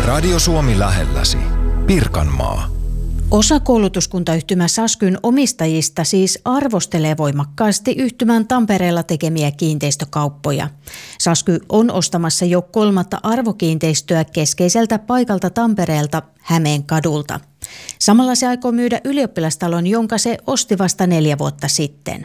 Radio Suomi lähelläsi. Pirkanmaa. Osa koulutuskuntayhtymä Saskyn omistajista siis arvostelee voimakkaasti yhtymän Tampereella tekemiä kiinteistökauppoja. Sasky on ostamassa jo 3. arvokiinteistöä keskeiseltä paikalta Tampereelta Hämeenkadulta. Samalla se aikoo myydä ylioppilastalon, jonka se osti vasta 4 vuotta sitten.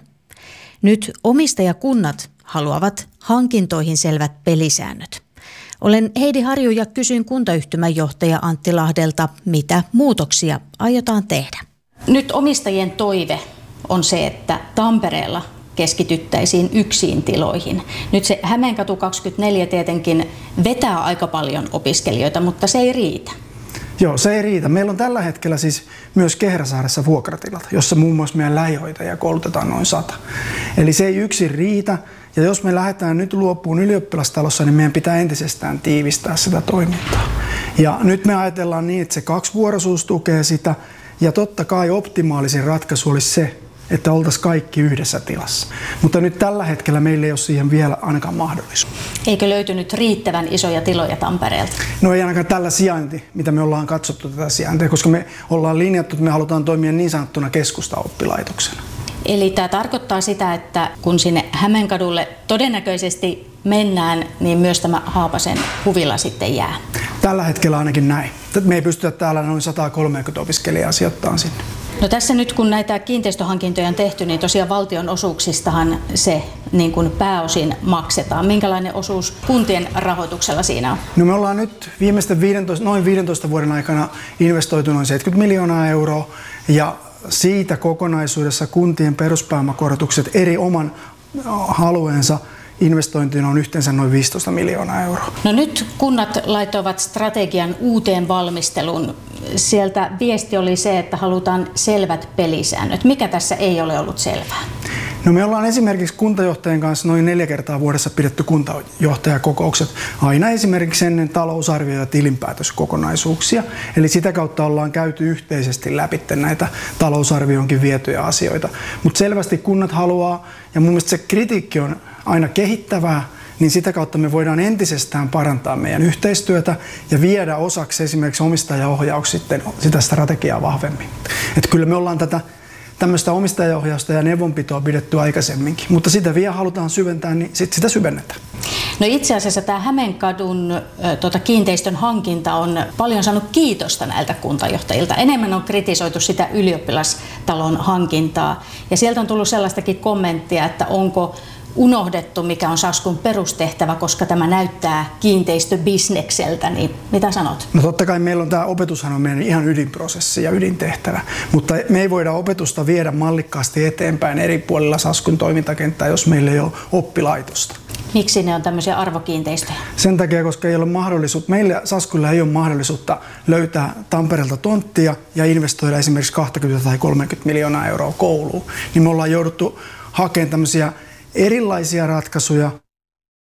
Nyt omistajakunnat haluavat hankintoihin selvät pelisäännöt. Olen Heidi Harju ja kysyin kuntayhtymän johtaja Antti Lahdelta, mitä muutoksia aiotaan tehdä. Nyt omistajien toive on se, että Tampereella keskityttäisiin yksiin tiloihin. Nyt se Hämeenkatu 24 tietenkin vetää aika paljon opiskelijoita, mutta se ei riitä. Joo, se ei riitä. Meillä on tällä hetkellä siis myös Kehräsaaressa vuokratilat, jossa muun muassa meidän lähihoitajia koulutetaan noin 100. Eli se ei yksin riitä. Ja jos me lähdetään nyt luopuun ylioppilastalossa, niin meidän pitää entisestään tiivistää sitä toimintaa. Ja nyt me ajatellaan niin, että se 2-vuoroisuus tukee sitä. Ja totta kai optimaalisin ratkaisu olisi se, että oltaisiin kaikki yhdessä tilassa. Mutta nyt tällä hetkellä meillä ei ole siihen vielä ainakaan mahdollisuus. Eikö löytynyt riittävän isoja tiloja Tampereelta? No ei ainakaan tällä sijainti, mitä me ollaan katsottu tätä sijaintia, koska me ollaan linjattu, että me halutaan toimia niin sanottuna keskustaoppilaitoksena. Eli tämä tarkoittaa sitä, että kun sinne Hämeenkadulle todennäköisesti mennään, niin myös tämä Haapasen huvila sitten jää. Tällä hetkellä ainakin näin. Me ei pystytä täällä noin 130 opiskelijaa sijoittamaan sinne. No tässä nyt kun näitä kiinteistöhankintoja on tehty, niin tosiaan valtion osuuksistahan se niin kuin pääosin maksetaan. Minkälainen osuus kuntien rahoituksella siinä on? No me ollaan nyt viimeisten noin 15 vuoden aikana investoitu noin 70 miljoonaa euroa ja siitä kokonaisuudessa kuntien peruspääomakorotukset eri oman alueensa investointiin on yhteensä noin 15 miljoonaa euroa. No nyt kunnat laittoivat strategian uuteen valmisteluun. Sieltä viesti oli se, että halutaan selvät pelisäännöt. Mikä tässä ei ole ollut selvää? No me ollaan esimerkiksi kuntajohtajien kanssa noin 4 kertaa vuodessa pidetty kuntajohtajakokoukset. Aina esimerkiksi ennen talousarvio- ja tilinpäätöskokonaisuuksia. Eli sitä kautta ollaan käyty yhteisesti läpi näitä talousarvioonkin vietyjä asioita. Mutta selvästi kunnat haluaa, ja mun mielestä se kritiikki on aina kehittävää, niin sitä kautta me voidaan entisestään parantaa meidän yhteistyötä ja viedä osaksi esimerkiksi omistajaohjaus sitten sitä strategiaa vahvemmin. Että kyllä me ollaan tämmöistä omistajaohjausta ja neuvonpitoa pidetty aikaisemminkin, mutta sitä vielä halutaan syventää, niin sitä syvennetään. No itse asiassa tämä Hämeenkadun kiinteistön hankinta on paljon saanut kiitosta näiltä kuntajohtajilta. Enemmän on kritisoitu sitä ylioppilastalon hankintaa ja sieltä on tullut sellaistakin kommenttia, että onko unohdettu, mikä on Saskun perustehtävä, koska tämä näyttää kiinteistöbisnekseltä, niin mitä sanot? No totta kai meillä on tämä opetushan on meidän ihan ydinprosessi ja ydintehtävä, mutta me ei voida opetusta viedä mallikkaasti eteenpäin eri puolilla Saskun toimintakenttää, jos meillä ei ole oppilaitosta. Miksi ne on tämmöisiä arvokiinteistöjä? Sen takia, koska ei ole meillä Saskulla ei ole mahdollisuutta löytää Tampereelta tonttia ja investoida esimerkiksi 20 tai 30 miljoonaa euroa kouluun, niin me ollaan jouduttu hakemaan tämmöisiä erilaisia ratkaisuja,